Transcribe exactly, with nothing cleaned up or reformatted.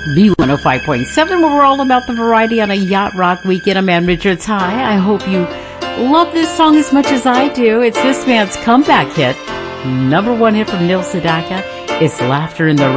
B one oh five point seven, where we're all about the variety on a Yacht Rock weekend. I'm Ann Richards. Hi, I hope you love this song as much as I do. It's this man's comeback hit. Number one hit from Neil Sedaka. It's Laughter in the